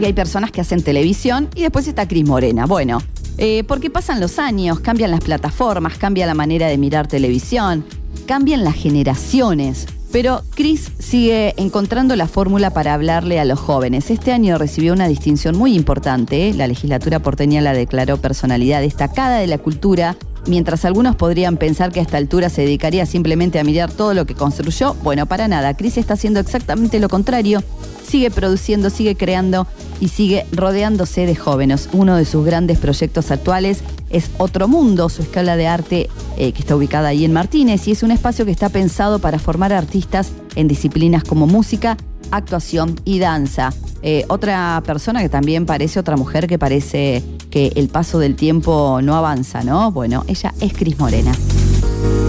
hay personas que hacen televisión y después está Cris Morena. Bueno, porque pasan los años, cambian las plataformas, cambia la manera de mirar televisión, cambian las generaciones. Pero Cris sigue encontrando la fórmula para hablarle a los jóvenes. Este año recibió una distinción muy importante. La legislatura porteña la declaró personalidad destacada de la cultura. Mientras algunos podrían pensar que a esta altura se dedicaría simplemente a mirar todo lo que construyó, bueno, para nada. Cris está haciendo exactamente lo contrario. Sigue produciendo, sigue creando y sigue rodeándose de jóvenes. Uno de sus grandes proyectos actuales es Otro Mundo, su escuela de arte que está ubicada ahí en Martínez, y es un espacio que está pensado para formar artistas en disciplinas como música, actuación y danza. Otra persona que también parece, otra mujer que parece que el paso del tiempo no avanza, ¿no? Bueno, ella es Cris Morena.